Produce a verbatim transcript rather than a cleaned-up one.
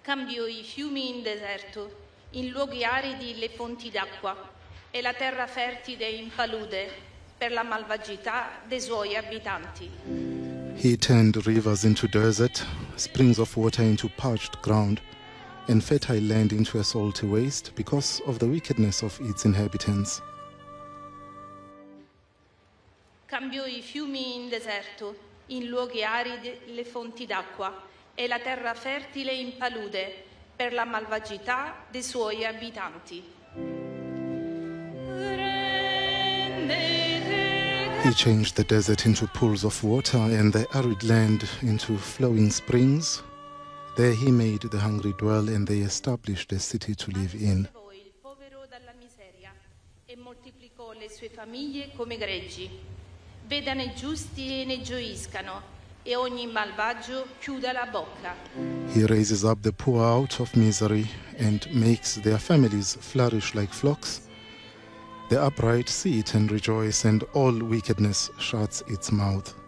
Cambiò i fiumi in deserto, in luoghi aridi le fonti d'acqua e la terra fertile in palude per la malvagità dei suoi abitanti. He turned rivers into desert, springs of water into parched ground, and fertile land into a salty waste because of the wickedness of its inhabitants. Cambiò i fiumi in deserto, in luoghi aridi le fonti d'acqua e la terra fertile in palude per la malvagità dei suoi abitanti. He changed the desert into pools of water and the arid land into flowing springs. There he made the hungry dwell, and they established a city to live in. Il povero dalla miseria e moltiplicò le sue famiglie come greggi. Vedano i giusti e ne gioiscano, e ogni malvagio chiuda la bocca. He raises up the poor out of misery and makes their families flourish like flocks. The upright see it and rejoice, and all wickedness shuts its mouth.